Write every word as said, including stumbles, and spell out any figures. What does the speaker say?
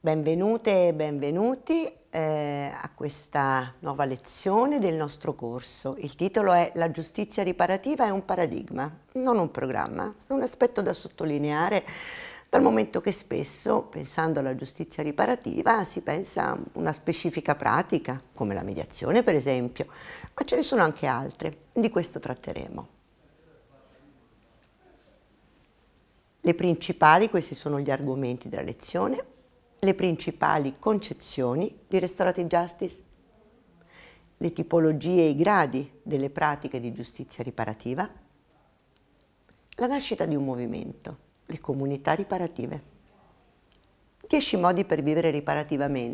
Benvenute e benvenuti eh, a questa nuova lezione del nostro corso. Il titolo è La giustizia riparativa è un paradigma, non un programma. È un aspetto da sottolineare dal momento che spesso, pensando alla giustizia riparativa, si pensa a una specifica pratica, come la mediazione per esempio, ma ce ne sono anche altre. Di questo tratteremo. Le principali, questi sono gli argomenti della lezione, le principali concezioni di restorative justice, le tipologie e i gradi delle pratiche di giustizia riparativa, la nascita di un movimento, le comunità riparative, dieci modi per vivere riparativamente.